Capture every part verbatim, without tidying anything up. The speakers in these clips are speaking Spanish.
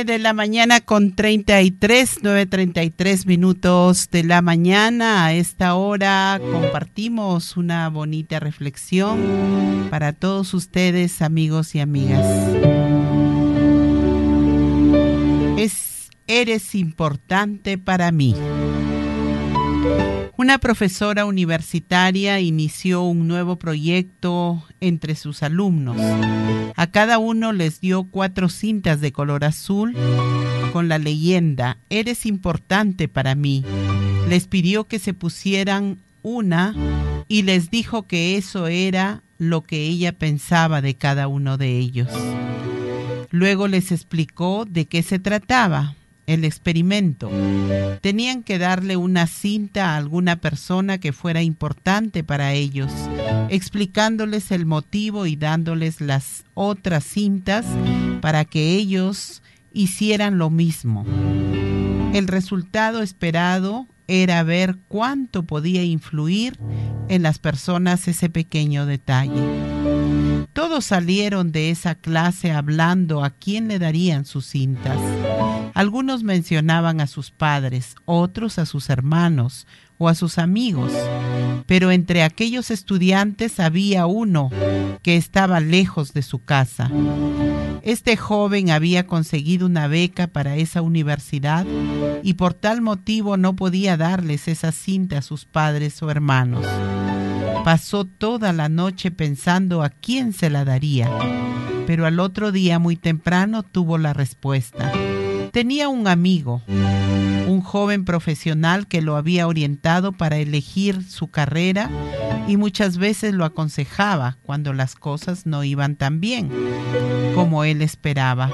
Nueve de la mañana con treinta y tres, nueve treinta y tres minutos de la mañana. A esta hora compartimos una bonita reflexión para todos ustedes, amigos y amigas. Es, eres importante para mí. Una profesora universitaria inició un nuevo proyecto entre sus alumnos. A cada uno les dio cuatro cintas de color azul con la leyenda "Eres importante para mí". Les pidió que se pusieran una y les dijo que eso era lo que ella pensaba de cada uno de ellos. Luego les explicó de qué se trataba el experimento. Tenían que darle una cinta a alguna persona que fuera importante para ellos, explicándoles el motivo y dándoles las otras cintas para que ellos hicieran lo mismo. El resultado esperado era ver cuánto podía influir en las personas ese pequeño detalle. Todos salieron de esa clase hablando a quién le darían sus cintas. Algunos mencionaban a sus padres, otros a sus hermanos o a sus amigos, pero entre aquellos estudiantes había uno que estaba lejos de su casa. Este joven había conseguido una beca para esa universidad y por tal motivo no podía darles esa cinta a sus padres o hermanos. Pasó toda la noche pensando a quién se la daría, pero al otro día muy temprano tuvo la respuesta. Tenía un amigo, un joven profesional que lo había orientado para elegir su carrera y muchas veces lo aconsejaba cuando las cosas no iban tan bien como él esperaba.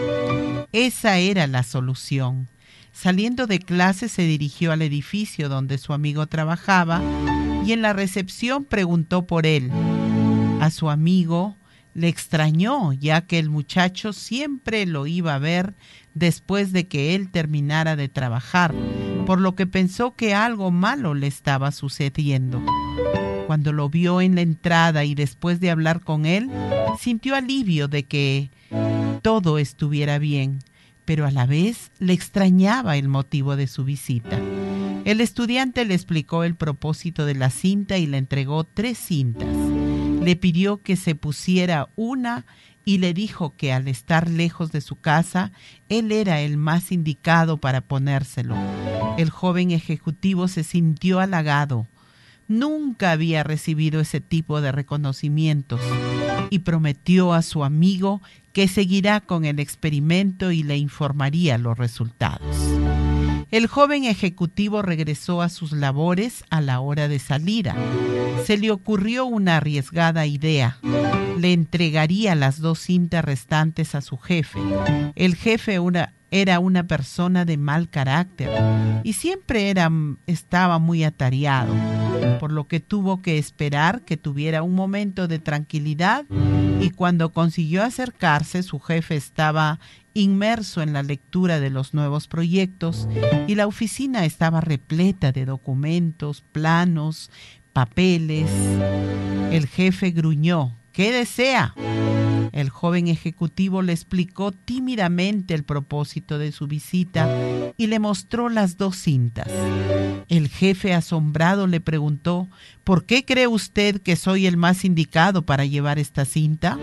Esa era la solución. Saliendo de clase se dirigió al edificio donde su amigo trabajaba y en la recepción preguntó por él. A su amigo le extrañó, ya que el muchacho siempre lo iba a ver después de que él terminara de trabajar, por lo que pensó que algo malo le estaba sucediendo. Cuando lo vio en la entrada y después de hablar con él, sintió alivio de que todo estuviera bien, pero a la vez le extrañaba el motivo de su visita. El estudiante le explicó el propósito de la cinta y le entregó tres cintas. Le pidió que se pusiera una y le dijo que al estar lejos de su casa, él era el más indicado para ponérselo. El joven ejecutivo se sintió halagado. Nunca había recibido ese tipo de reconocimientos y prometió a su amigo que seguirá con el experimento y le informaría los resultados. El joven ejecutivo regresó a sus labores a la hora de salida. Se le ocurrió una arriesgada idea. Le entregaría las dos cintas restantes a su jefe. El jefe una, era una persona de mal carácter y siempre era, estaba muy atareado, por lo que tuvo que esperar que tuviera un momento de tranquilidad y cuando consiguió acercarse, su jefe estaba inmerso en la lectura de los nuevos proyectos y la oficina estaba repleta de documentos, planos, papeles. El jefe gruñó. ¿Qué desea? El joven ejecutivo le explicó tímidamente el propósito de su visita y le mostró las dos cintas. El jefe asombrado le preguntó, ¿por qué cree usted que soy el más indicado para llevar esta cinta?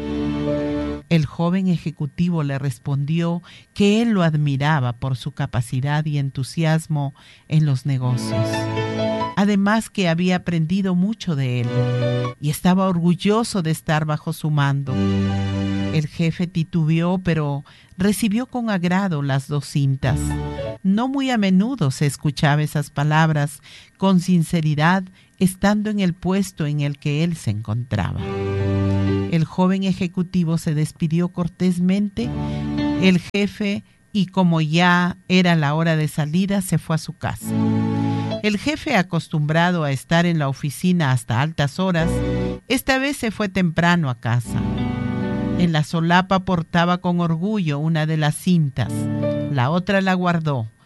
El joven ejecutivo le respondió que él lo admiraba por su capacidad y entusiasmo en los negocios. Además que había aprendido mucho de él y estaba orgulloso de estar bajo su mando. El jefe titubeó, pero recibió con agrado las dos cintas. No muy a menudo se escuchaba esas palabras con sinceridad estando en el puesto en el que él se encontraba. El joven ejecutivo se despidió cortésmente. El jefe, y como ya era la hora de salida, se fue a su casa. El jefe, acostumbrado a estar en la oficina hasta altas horas, esta vez se fue temprano a casa. En la solapa portaba con orgullo una de las cintas, la otra la guardó.